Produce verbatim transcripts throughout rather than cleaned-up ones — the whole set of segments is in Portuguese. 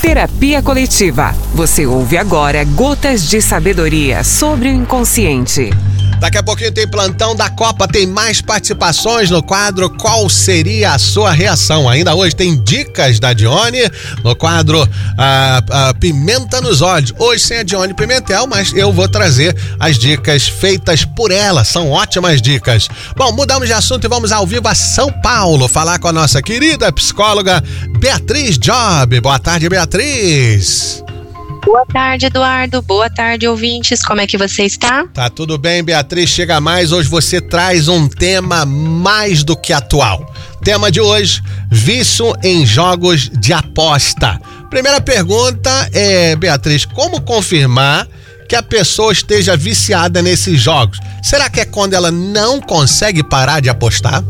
Terapia Coletiva. Você ouve agora Gotas de Sabedoria sobre o Inconsciente. Daqui a pouquinho tem plantão da Copa, tem mais participações no quadro Qual Seria a Sua Reação? Ainda hoje tem dicas da Dione no quadro a, a Pimenta nos Olhos. Hoje sem a Dione Pimentel, mas eu vou trazer as dicas feitas por ela, são ótimas dicas. Bom, mudamos de assunto e vamos ao vivo a São Paulo falar com a nossa querida psicóloga Beatriz Job. Boa tarde, Beatriz. Boa tarde, Eduardo. Boa tarde, ouvintes. Como é que você está? Tá tudo bem, Beatriz. Chega mais. Hoje você traz um tema mais do que atual. Tema de hoje, vício em jogos de aposta. Primeira pergunta é, Beatriz, como confirmar que a pessoa esteja viciada nesses jogos? Será que é quando ela não consegue parar de apostar?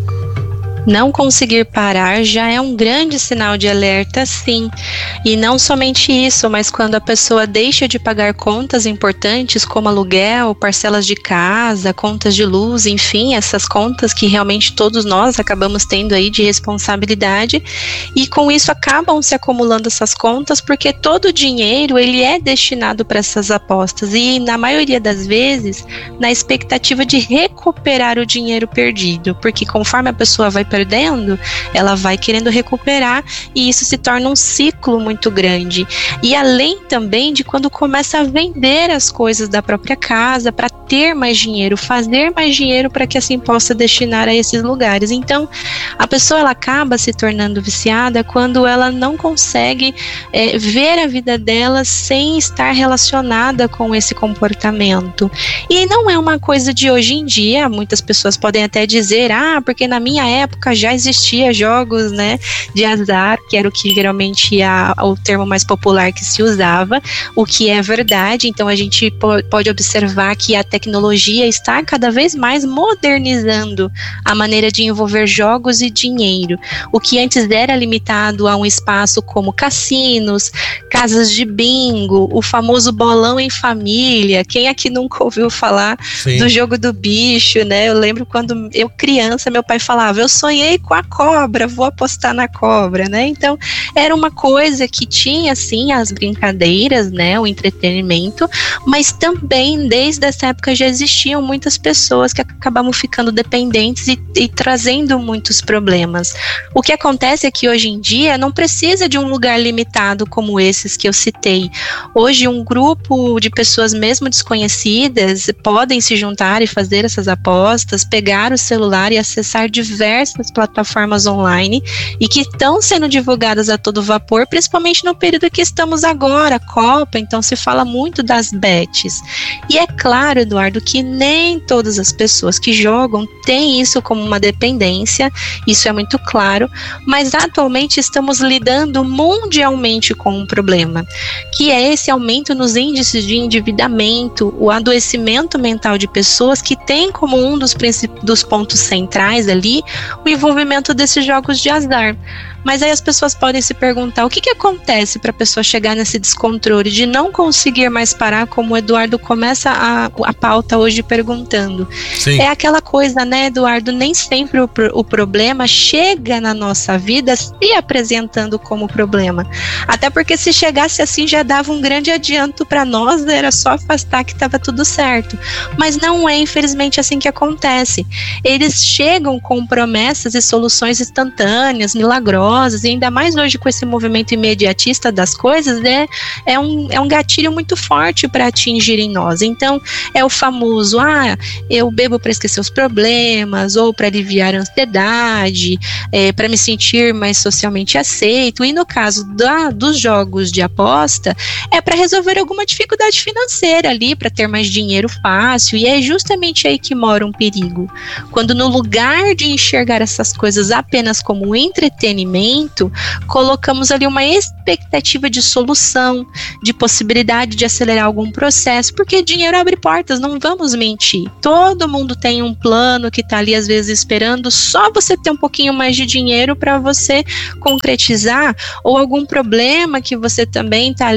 Não conseguir parar já é um grande sinal de alerta, sim. E não somente isso, mas quando a pessoa deixa de pagar contas importantes como aluguel, parcelas de casa, contas de luz, enfim, essas contas que realmente todos nós acabamos tendo aí de responsabilidade, e com isso acabam se acumulando essas contas, porque todo o dinheiro ele é destinado para essas apostas e na maioria das vezes na expectativa de recuperar o dinheiro perdido, porque conforme a pessoa vai perdendo, ela vai querendo recuperar e isso se torna um ciclo muito grande. E além também de quando começa a vender as coisas da própria casa para ter mais dinheiro, fazer mais dinheiro para que assim possa destinar a esses lugares. Então, a pessoa ela acaba se tornando viciada quando ela não consegue é, ver a vida dela sem estar relacionada com esse comportamento. E não é uma coisa de hoje em dia, muitas pessoas podem até dizer, ah, porque na minha época já existia jogos, né, de azar, que era o que geralmente é o termo mais popular que se usava, o que é verdade. Então a gente pode observar que a tecnologia está cada vez mais modernizando a maneira de envolver jogos e dinheiro. O que antes era limitado a um espaço como cassinos, casas de bingo, o famoso bolão em família. Quem aqui nunca ouviu falar Sim. do jogo do bicho, né? Eu lembro quando eu criança, meu pai falava, eu sonhei com a cobra, vou apostar na cobra, né? Então, era uma coisa que tinha, sim, as brincadeiras, né? O entretenimento, mas também, desde essa época, já existiam muitas pessoas que acabavam ficando dependentes e, e trazendo muitos problemas. O que acontece é que, hoje em dia, não precisa de um lugar limitado como esses que eu citei. Hoje, um grupo de pessoas mesmo desconhecidas podem se juntar e fazer essas apostas, pegar o celular e acessar diversas plataformas online e que estão sendo divulgadas a todo vapor, principalmente no período que estamos agora, Copa, então se fala muito das bets. E é claro, Eduardo, que nem todas as pessoas que jogam têm isso como uma dependência, isso é muito claro, mas atualmente estamos lidando mundialmente com um problema, que é esse aumento nos índices de endividamento, o adoecimento mental de pessoas que têm como um dos, dos pontos centrais ali o envolvimento desses jogos de azar. Mas aí as pessoas podem se perguntar o que, que acontece para a pessoa chegar nesse descontrole de não conseguir mais parar, como o Eduardo começa a, a pauta hoje perguntando. Sim. É aquela coisa, né, Eduardo, nem sempre o, o problema chega na nossa vida se apresentando como problema. Até porque se chegasse assim já dava um grande adianto para nós, era só afastar que estava tudo certo. Mas não é, infelizmente, assim que acontece. Eles chegam com promessas e soluções instantâneas, milagrosas, e ainda mais hoje com esse movimento imediatista das coisas, né, é, um, é um gatilho muito forte para atingir em nós. Então, é o famoso, ah, eu bebo para esquecer os problemas, ou para aliviar a ansiedade, é, para me sentir mais socialmente aceito, e no caso da, dos jogos de aposta, é para resolver alguma dificuldade financeira ali, para ter mais dinheiro fácil, e é justamente aí que mora um perigo. Quando no lugar de enxergar essas coisas apenas como entretenimento, colocamos ali uma expectativa de solução, de possibilidade de acelerar algum processo, porque dinheiro abre portas, não vamos mentir. Todo mundo tem um plano que está ali às vezes esperando só você ter um pouquinho mais de dinheiro para você concretizar, ou algum problema que você também está ali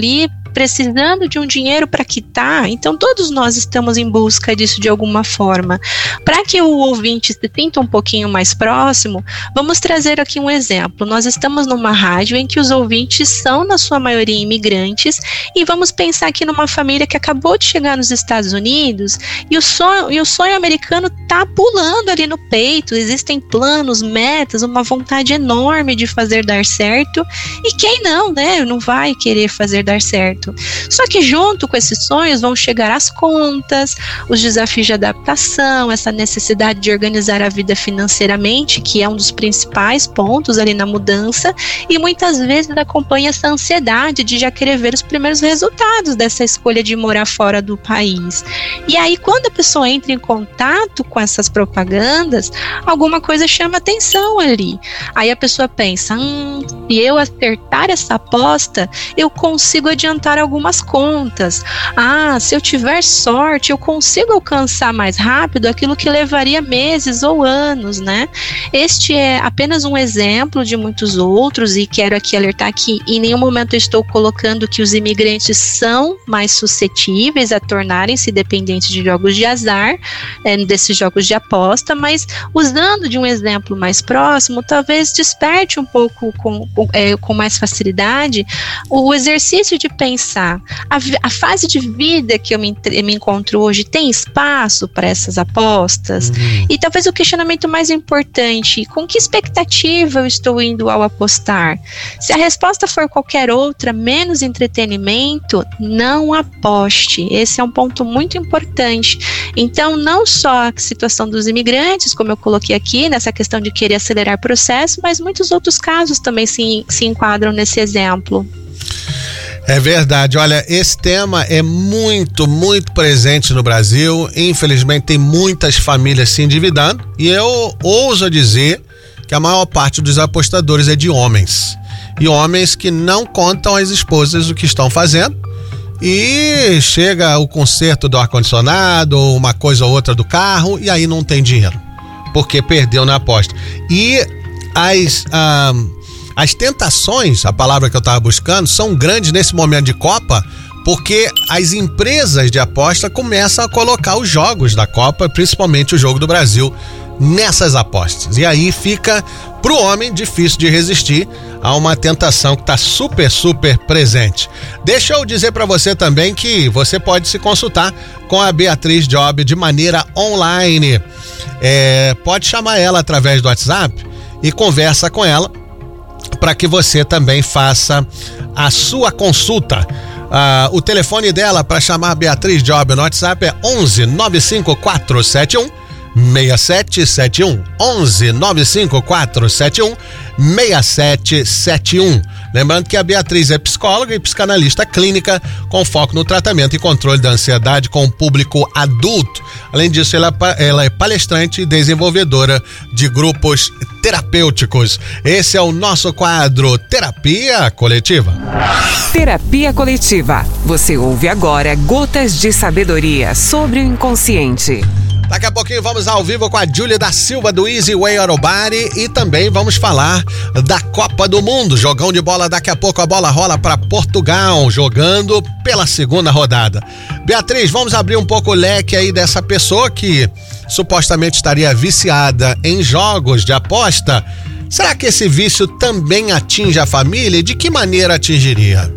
precisando de um dinheiro para quitar. Então todos nós estamos em busca disso de alguma forma. Para que o ouvinte se sinta um pouquinho mais próximo, vamos trazer aqui um exemplo. Nós estamos numa rádio em que os ouvintes são, na sua maioria, imigrantes, e vamos pensar aqui numa família que acabou de chegar nos Estados Unidos e o sonho, e o sonho americano está pulando ali no peito. Existem planos, metas, uma vontade enorme de fazer dar certo, e quem não, né? Não vai querer fazer dar certo. Só que junto com esses sonhos vão chegar as contas, os desafios de adaptação, essa necessidade de organizar a vida financeiramente, que é um dos principais pontos ali na mudança, e muitas vezes acompanha essa ansiedade de já querer ver os primeiros resultados dessa escolha de morar fora do país. E aí, quando a pessoa entra em contato com essas propagandas, alguma coisa chama atenção ali. Aí a pessoa pensa, hum, se eu acertar essa aposta, eu consigo adiantar algumas contas. Ah, se eu tiver sorte, eu consigo alcançar mais rápido aquilo que levaria meses ou anos, né? Este é apenas um exemplo de muitos outros, e quero aqui alertar que em nenhum momento eu estou colocando que os imigrantes são mais suscetíveis a tornarem-se dependentes de jogos de azar, é, desses jogos de aposta, mas usando de um exemplo mais próximo, talvez desperte um pouco com, com, é, com mais facilidade o exercício de pensar, a, a fase de vida que eu me, me encontro hoje tem espaço para essas apostas? Uhum. E talvez o questionamento mais importante, com que expectativa eu estou indo ao apostar? Se a resposta for qualquer outra, menos entretenimento, não aposte. Esse é um ponto muito importante. Então, não só a situação dos imigrantes, como eu coloquei aqui, nessa questão de querer acelerar o processo, mas muitos outros casos também se, se enquadram nesse exemplo. É verdade, olha, esse tema é muito, muito presente no Brasil. Infelizmente tem muitas famílias se endividando, e eu ouso dizer que a maior parte dos apostadores é de homens, e homens que não contam às esposas o que estão fazendo, e chega o conserto do ar-condicionado ou uma coisa ou outra do carro, e aí não tem dinheiro, porque perdeu na aposta. E as... Ah, As tentações, a palavra que eu estava buscando, são grandes nesse momento de Copa, porque as empresas de aposta começam a colocar os jogos da Copa, principalmente o jogo do Brasil, nessas apostas. E aí fica, pro homem, difícil de resistir a uma tentação que está super, super presente. Deixa eu dizer para você também que você pode se consultar com a Beatriz Job de maneira online. É, pode chamar ela através do WhatsApp e conversa com ela, para que você também faça a sua consulta. Uh, o telefone dela para chamar a Beatriz Job no WhatsApp é onze nove cinco quatro sete um seis sete sete um. onze nove cinco quatro sete um seis sete sete um. Lembrando que a Beatriz é psicóloga e psicanalista clínica com foco no tratamento e controle da ansiedade com o público adulto. Além disso, ela, ela é palestrante e desenvolvedora de grupos terapêuticos. Esse é o nosso quadro Terapia Coletiva. Terapia Coletiva. Você ouve agora gotas de sabedoria sobre o inconsciente. Daqui a pouquinho vamos ao vivo com a Júlia da Silva do Easy Way Auto Body, e também vamos falar da Copa do Mundo. Jogão de bola, daqui a pouco a bola rola para Portugal, jogando pela segunda rodada. Beatriz, vamos abrir um pouco o leque aí dessa pessoa que supostamente estaria viciada em jogos de aposta. Será que esse vício também atinge a família, e de que maneira atingiria?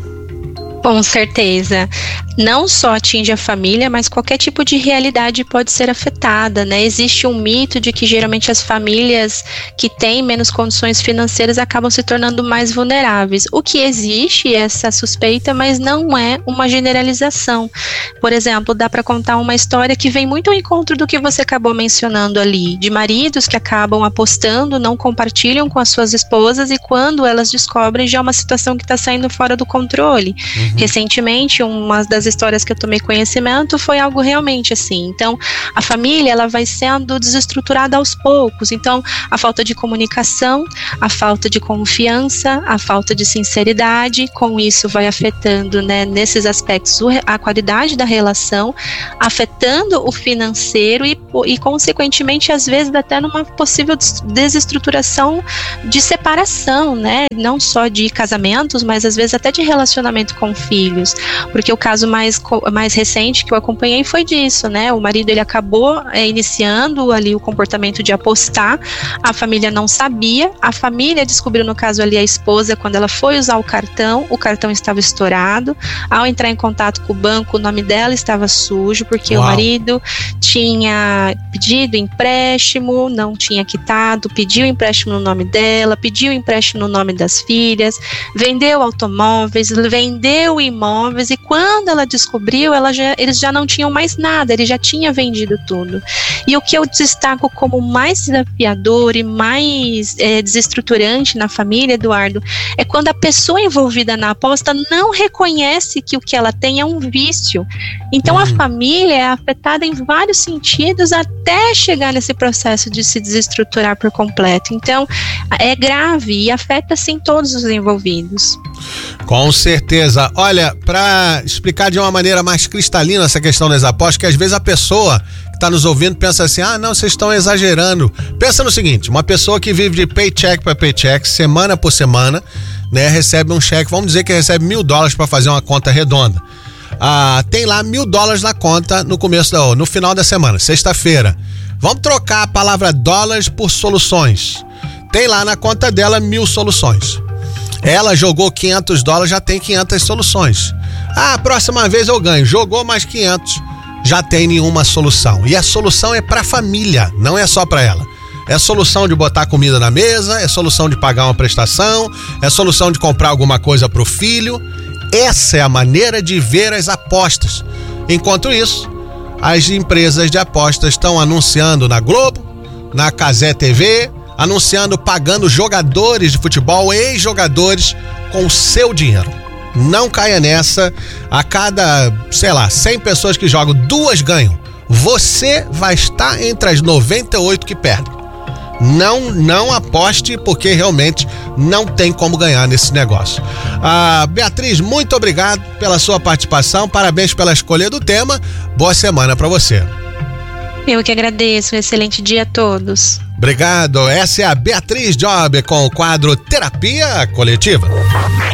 Com certeza. Não só atinge a família, mas qualquer tipo de realidade pode ser afetada, né? Existe um mito de que geralmente as famílias que têm menos condições financeiras acabam se tornando mais vulneráveis. O que existe é essa suspeita, mas não é uma generalização. Por exemplo, dá para contar uma história que vem muito ao encontro do que você acabou mencionando ali, de maridos que acabam apostando, não compartilham com as suas esposas, e quando elas descobrem, já é uma situação que está saindo fora do controle. Uhum. Recentemente, uma das histórias que eu tomei conhecimento foi algo realmente assim. Então, a família, ela vai sendo desestruturada aos poucos. Então, a falta de comunicação, a falta de confiança, a falta de sinceridade, com isso vai afetando, né, nesses aspectos a qualidade da relação, afetando o financeiro e, e consequentemente, às vezes até numa possível desestruturação de separação, né, não só de casamentos, mas às vezes até de relacionamento com filhos, porque o caso mais, mais recente que eu acompanhei foi disso, né? O marido, ele acabou é, iniciando ali o comportamento de apostar, a família não sabia, a família descobriu, no caso ali, a esposa, quando ela foi usar o cartão, o cartão estava estourado, ao entrar em contato com o banco, o nome dela estava sujo, porque Uau. o marido tinha pedido empréstimo, não tinha quitado, pediu empréstimo no nome dela, pediu empréstimo no nome das filhas, vendeu automóveis, vendeu imóveis, e quando ela descobriu, ela já, eles já não tinham mais nada, ele já tinha vendido tudo. E o que eu destaco como mais desafiador e mais é, desestruturante na família, Eduardo, é quando a pessoa envolvida na aposta não reconhece que o que ela tem é um vício. Então hum. a família é afetada em vários sentidos até chegar nesse processo de se desestruturar por completo. Então é grave e afeta sim todos os envolvidos. Com certeza. Olha, para explicar de uma maneira mais cristalina essa questão das apostas, que às vezes a pessoa que está nos ouvindo pensa assim, ah, não, vocês estão exagerando. Pensa no seguinte, uma pessoa que vive de paycheck para paycheck, semana por semana, né, recebe um cheque, vamos dizer que recebe mil dólares para fazer uma conta redonda. Ah, tem lá mil dólares na conta no começo da, no final da semana, sexta-feira. Vamos trocar a palavra dólares por soluções. Tem lá na conta dela mil soluções. Ela jogou quinhentos dólares, já tem quinhentas soluções. Ah, próxima vez eu ganho. Jogou mais quinhentos, já tem nenhuma solução. E a solução é para a família, não é só para ela. É solução de botar comida na mesa, é solução de pagar uma prestação, é solução de comprar alguma coisa para o filho. Essa é a maneira de ver as apostas. Enquanto isso, as empresas de apostas estão anunciando na Globo, na Cazé T V, anunciando, pagando jogadores de futebol, ex-jogadores, com o seu dinheiro. Não caia nessa. A cada, sei lá, cem pessoas que jogam, duas ganham. Você vai estar entre as noventa e oito que perdem. Não, não aposte, porque realmente não tem como ganhar nesse negócio. Ah, Beatriz, muito obrigado pela sua participação, parabéns pela escolha do tema, boa semana para você. Eu que agradeço, um excelente dia a todos. Obrigado, essa é a Beatriz Job com o quadro Terapia Coletiva.